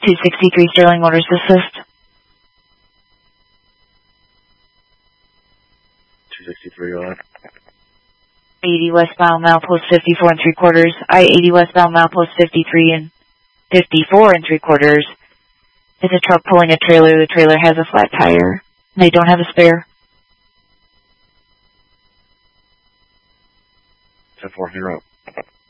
263 Sterling Motors Assist. 263, all right. 80 westbound milepost 54 3/4. I-80 westbound milepost 53 and 54 3/4. It's a truck pulling a trailer. The trailer has a flat tire. They don't have a spare. 10-4, you're up.